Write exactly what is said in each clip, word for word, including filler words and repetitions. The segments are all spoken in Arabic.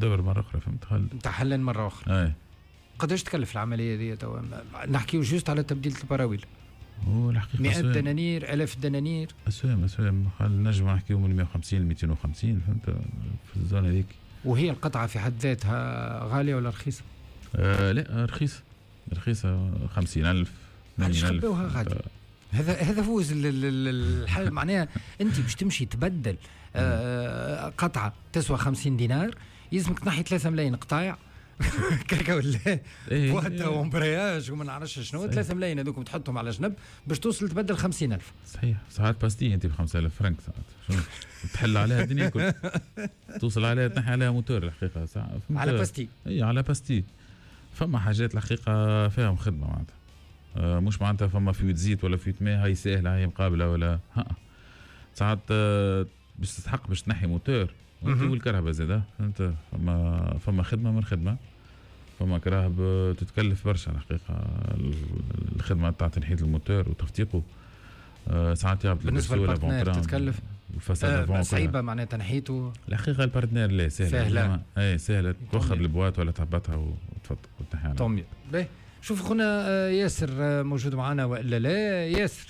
ندور مرة أخرى فهمت خالد نتاع حلين مرة أخرى. أي قداش تكلف العملية دي توا؟ نحكيو جوست على تبديل البراويل. هو الحقيقة مئة دنانير ألاف دنانير أسوام أسوام خال نجم نحكيو من مئة وخمسين ل مئتين وخمسين فهمت في الزونة هذيك. وهي القطعة في حد ذاتها غالية ولا رخيصة؟ آه لا رخيصة رخيصة خمسين ألف علاش خبوها غادي؟ هذا هذا فوز الحال معناها أنت باش تمشي تبدل آه قطعة تسوى خمسين دينار يلزمك تنحي ثلاثة ملايين قطايع كاكا ولا بواتا ومبرياج وما نعرفش شنو. ثلاثة ملايين هذوك تحطهم على جنب باش توصل تبدل خمسين ألف. صحيح ساعات باستي أنت بخمسة آلاف فرنك ساعات شنو تحل عليها الدنيا كل توصل عليها تنحي عليها موتور الحقيقة ساعات على باستي. اي على باستي. فما حاجات الحقيقة فيها خدمة معناتها آه مش معناتها فما فيوت زيت ولا فيوت ماء هاي سهلة هاي مقابلة ولا ها ساعات آه باش تستحق باش تنحي موتور والكرهبة زادة فهمت. فما فما خدمة من خدمة فما كراهب تتكلف برشا الحقيقة الخدمة تاع تنحية الموتور وتفتيقه آه ساعات يعطي بالنسبة للبارتنير تتكلف آه صعيبة معناها تنحيته الحقيقة. البارتنير لا سهلة سهلة اي سهلة توخر البوات ولا تهبطها وتفضل وتنحيها. طمي باهي. شوف خونا ياسر موجود معنا ولا لا؟ ياسر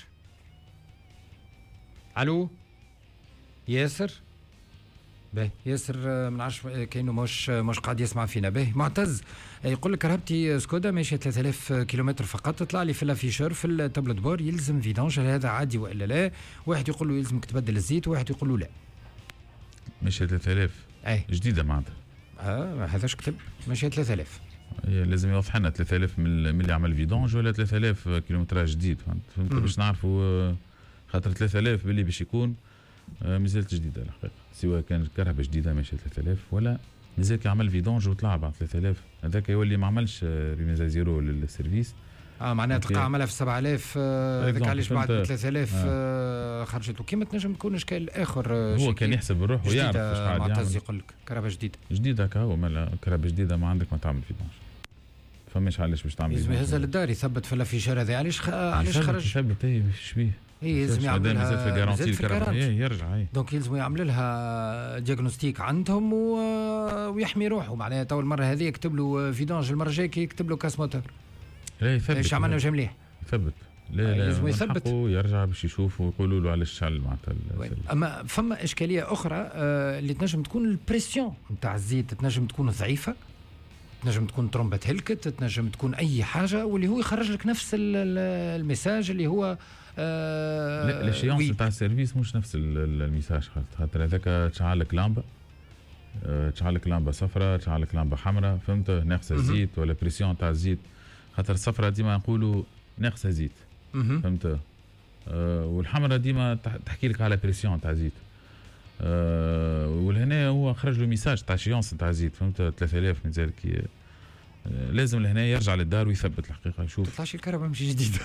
الو ياسر باهي. ياسر من عشر كأنه مش مش قاعد يسمع فينا. باهي. معتز يقول لك رهبتي سكودا ماشيه ثلاثة آلاف كيلومتر فقط تطلع لي في الافيشور في التابلو دبور يلزم فيدونج هذا عادي والا لا؟ واحد يقول له يلزمك تبدل الزيت وواحد يقول له لا. ماشيه ثلاثة آلاف اي جديده معناتها اه هذاش كتب ماشيه ثلاثة آلاف. لازم يوضح لنا ثلاثة آلاف من اللي عمل فيدونج ولا ثلاثة آلاف كيلومتراج جديد فهمت باش نعرفوا خاطر ثلاثة آلاف باللي باش يكون مازالت جديده الحقيقه سواء كانت كهرباء جديده ماشيه ثلاثة آلاف ولا مازال كيعمل فيدونج وطلع بعد ثلاثة آلاف هذاك يولي ما عملش ريميزا زيرو للسيرفيس اه معناها تلقى عملها في سبعة آلاف هذاك علاش بعد ثلاثة آلاف آه. خرجت له كيما تنجم تكون اشكال اخر. هو كان يحسب الروح ويعرف اش قاعد يعمل. معتز يقول لك كهرباء جديده جديده كهو مالا كهرباء جديده ما عندك ما تعمل فيدونج فماش علاش باش تعمل لازم يهز للدار يثبت في الافيشار هذا علاش خ... علاش خرج يثبت ايه شبيه اي لازم يعمل لها في الجارانتي الكهرباء يرجع اي دونك يلزم يعمل لها دياغنوستيك عندهم و... ويحمي روحه معناها تو المره هذه يكتب له فيدونج المره الجايه يكتب له كاس موتور لا يثبت ايش عملنا وجا مليح يثبت لا لا لازم يثبت ويرجع باش يشوف ويقولوا له علاش شعل معناتها. اما فما اشكاليه اخرى آه اللي تنجم تكون البريسيون نتاع الزيت تنجم تكون ضعيفه تنجم تكون ترومبة هلكت تنجم تكون اي حاجه واللي هو يخرج لك نفس الميساج اللي هو آه لا لاشيونس نتاع السيرفيس مش نفس الميساج خاطر هذاك تشعل لك لامبه تشعل لك لامبه صفراء تشعل لك لامبه حمراء فهمت ناقصه زيت ولا بريسيون تاع الزيت خاطر الصفراء ديما نقولوا ناقصه زيت فهمت آه والحمراء ديما تحكي لك على بريسيون تاع زيت آه ولهنا هو خرج له ميساج تاع شيونس تاع زيت فهمت ثلاثة آلاف من ذلك آه لازم لهنا يرجع للدار ويثبت الحقيقه يشوف تطلعش الكهرباء مش جديده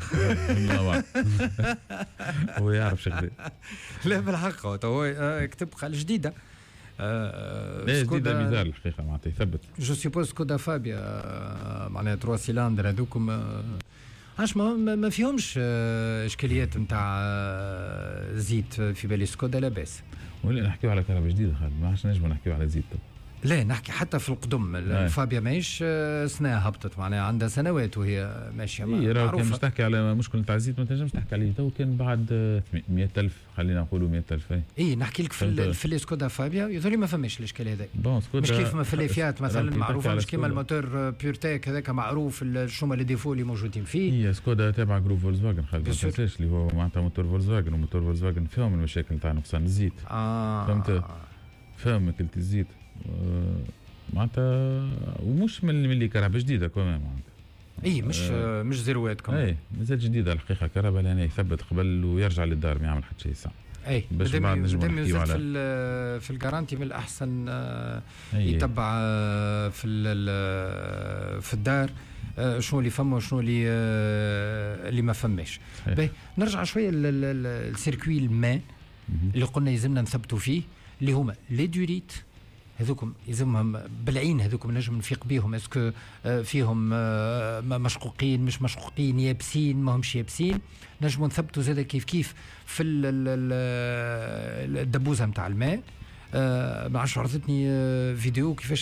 هو يعرف شغله لا بالحق هو كتب قال جديده آه لا جديده ميزان الحقيقه معناتها يثبت جو سيبوز سكودا فابيا معناها ثلاثة سيلاندر هذوكم عاش ما, ما فيهمش اشكاليات نتاع زيت في بالي سكودا لا باس ولا نحكيو على كهرباء جديده خالد ما عادش نجمو نحكيو على زيت لا نحكي حتى في القدم الفابيا ماهيش سنه هبطت معناها عندها سنوات وهي ماشيه معروفه. كان باش تحكي على مشكل نتاع الزيت ما تنجمش تحكي عليه تو كان بعد مئة ألف خلينا نقولوا مئة ألف اي نحكي لك في في السكودا فابيا يظهر ما فماش الاشكال هذا مش كيف ما في الفيات مثلا معروفه مش كيما الموتور بيورتيك هذاك معروف شنو لي ديفو اللي موجودين فيه. هي سكودا تابع جروب فولكسواجن خالد ما تنساش اللي هو معناتها موتور فولكسواجن وموتور فولكسواجن فيهم المشاكل نتاع نقصان الزيت اه فهمت فهم كلة الزيت آه معناتها ومش من اللي كهرباء جديده كمان معناتها اي مش آه مش زيروات كمان اي مازال جديده الحقيقه كهرباء لهنا يثبت قبل ويرجع للدار ما يعمل حتى شيء صح اي باش بعد نجم نحكيو على في في الجارانتي من الاحسن آه يتبع آه في في الدار آه شنو اللي فما وشنو اللي آه اللي ما فماش. باهي نرجع شويه للسيركوي الماء اللي قلنا يلزمنا نثبتوا فيه اللي هما لي دوريت هذوكم يلزمهم بالعين هذوكم نجم نفيق بيهم اسكو فيهم مشقوقين مش مشقوقين يابسين ما همش يابسين نجموا نثبتوا زاده كيف كيف في الدبوزه نتاع الماء. ما عرفتش عرضتني فيديو كيفاش